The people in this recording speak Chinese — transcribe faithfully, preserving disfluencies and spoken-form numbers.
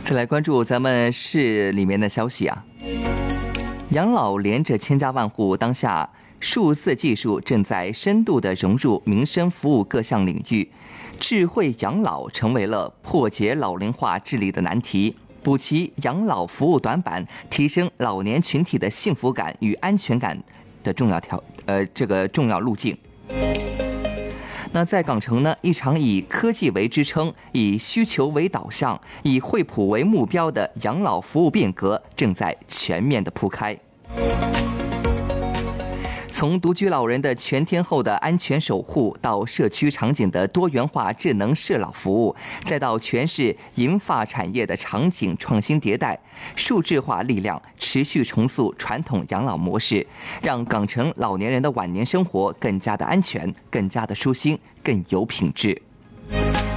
再来关注咱们市里面的消息啊，养老连着千家万户，当下数字技术正在深度的融入民生服务各项领域，智慧养老成为了破解老龄化治理的难题，补齐养老服务短板，提升老年群体的幸福感与安全感的重要条呃这个重要路径。那在港城呢，一场以科技为支撑、以需求为导向、以惠普为目标的养老服务变革正在全面的铺开。从独居老人的全天候的安全守护，到社区场景的多元化智能适老服务，再到全市银发产业的场景创新迭代，数字化力量持续重塑传统养老模式，让港城老年人的晚年生活更加的安全、更加的舒心、更有品质。